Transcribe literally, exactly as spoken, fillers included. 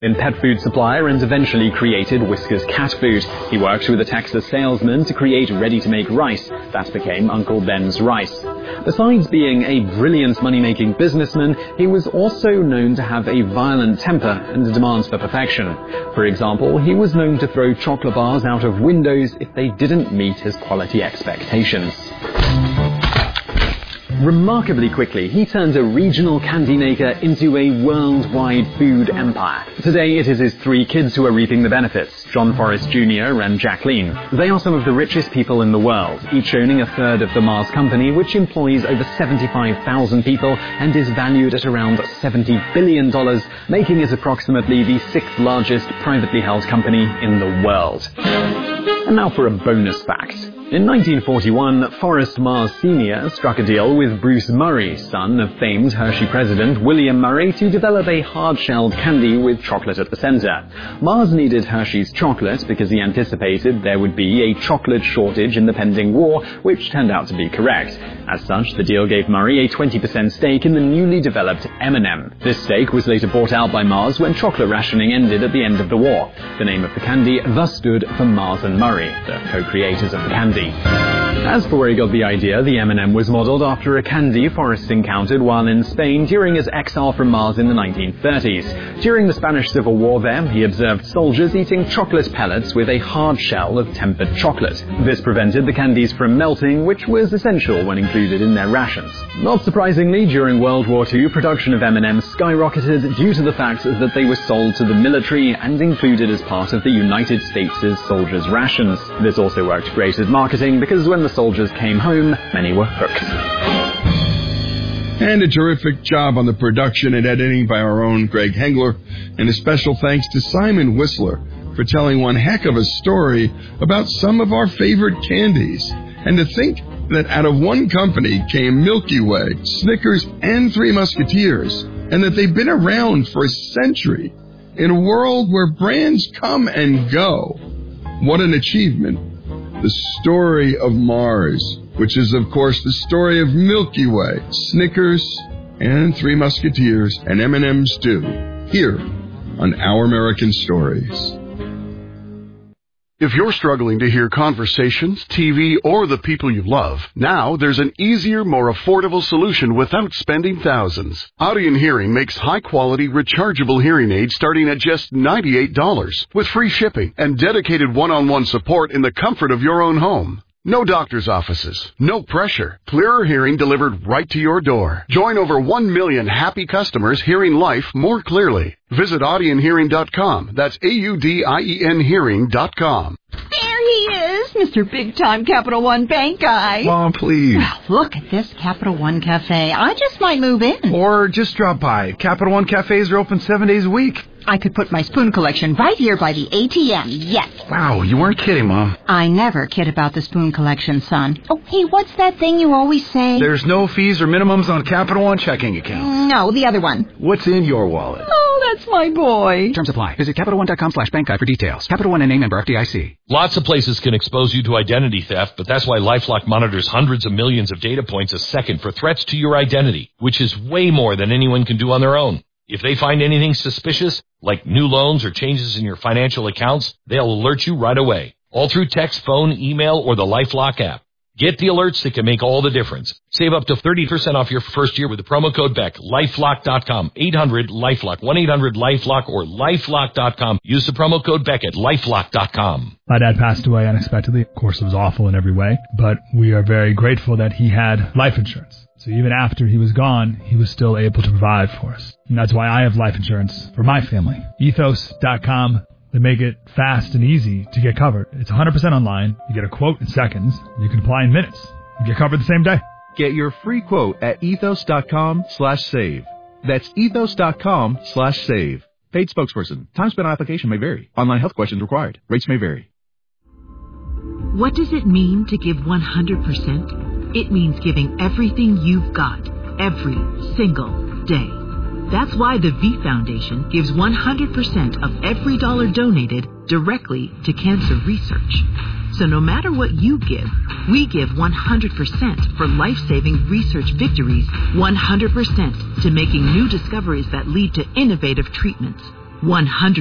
in pet food supplier and eventually created Whiskas cat food. He worked with a Texas salesman to create ready-to-make rice. That became Uncle Ben's Rice. Besides being a brilliant money-making businessman, he was also known to have a violent temper and demands for perfection. For example, he was known to throw chocolate bars out of windows if they didn't meet his quality expectations. Remarkably quickly, he turned a regional candy maker into a worldwide food empire. Today, it is his three kids who are reaping the benefits, John Forrest Junior and Jacqueline. They are some of the richest people in the world, each owning a third of the Mars Company, which employs over seventy-five thousand people and is valued at around seventy billion dollars, making it approximately the sixth largest privately held company in the world. And now for a bonus fact. In nineteen forty-one, Forrest Mars Senior struck a deal with Bruce Murray, son of famed Hershey president William Murray, to develop a hard-shelled candy with chocolate at the center. Mars needed Hershey's chocolate because he anticipated there would be a chocolate shortage in the pending war, which turned out to be correct. As such, the deal gave Murray a twenty percent stake in the newly developed M and M. This stake was later bought out by Mars when chocolate rationing ended at the end of the war. The name of the candy thus stood for Mars and Murray, the co-creators of the candy. As for where he got the idea, the M and M was modelled after a candy Forrest encountered while in Spain during his exile from Mars in the nineteen thirties. During the Spanish Civil War there, he observed soldiers eating chocolate pellets with a hard shell of tempered chocolate. This prevented the candies from melting, which was essential when included in their rations. Not surprisingly, during World War Two, production of M and M's skyrocketed due to the fact that they were sold to the military and included as part of the United States' soldiers' rations. This also worked great at marketing because when the soldiers came home, many were hooked. And a terrific job on the production and editing by our own Greg Hengler, and a special thanks to Simon Whistler for telling one heck of a story about some of our favorite candies. And to think that out of one company came Milky Way, Snickers, and Three Musketeers, and that they've been around for a century in a world where brands come and go. What an achievement. The story of Mars, which is, of course, the story of Milky Way, Snickers, and Three Musketeers, and M and M's too, here on Our American Stories. If you're struggling to hear conversations, T V, or the people you love, now there's an easier, more affordable solution without spending thousands. Audien Hearing makes high-quality, rechargeable hearing aids starting at just ninety-eight dollars, with free shipping and dedicated one-on-one support in the comfort of your own home. No doctor's offices, no pressure. Clearer hearing delivered right to your door. Join over one million happy customers hearing life more clearly. Visit audien hearing dot com. That's A U D I E N hearing dot com. There he is, Mister Big-Time Capital One Bank guy. Mom, please. Well, look at this Capital One Cafe. I just might move in. Or just drop by. Capital One Cafes are open seven days a week. I could put my spoon collection right here by the A T M, yes. Wow, you weren't kidding, Mom. I never kid about the spoon collection, son. Oh, hey, what's that thing you always say? There's no fees or minimums on Capital One checking accounts. No, the other one. What's in your wallet? Oh, that's my boy. Terms apply. Visit Capital One dot com slash bank guide for details. Capital One N A member F D I C. Lots of places can expose you to identity theft, but that's why LifeLock monitors hundreds of millions of data points a second for threats to your identity, which is way more than anyone can do on their own. If they find anything suspicious, like new loans or changes in your financial accounts, they'll alert you right away, all through text, phone, email, or the LifeLock app. Get the alerts that can make all the difference. Save up to thirty percent off your first year with the promo code Beck. LifeLock dot com, eight hundred LifeLock, one eight hundred LifeLock, or LifeLock dot com. Use the promo code Beck at LifeLock dot com. My dad passed away unexpectedly. Of course, it was awful in every way, but we are very grateful that he had life insurance. So even after he was gone, he was still able to provide for us. And that's why I have life insurance for my family. Ethos dot com. They make it fast and easy to get covered. It's one hundred percent online. You get a quote in seconds. You can apply in minutes. You get covered the same day. Get your free quote at ethos dot com slash save. That's ethos dot com slash save. Paid spokesperson. Time spent on application may vary. Online health questions required. Rates may vary. What does it mean to give one hundred percent? It means giving everything you've got, every single day. That's why the V Foundation gives one hundred percent of every dollar donated directly to cancer research. So no matter what you give, we give one hundred percent for life-saving research victories, one hundred percent to making new discoveries that lead to innovative treatments, one hundred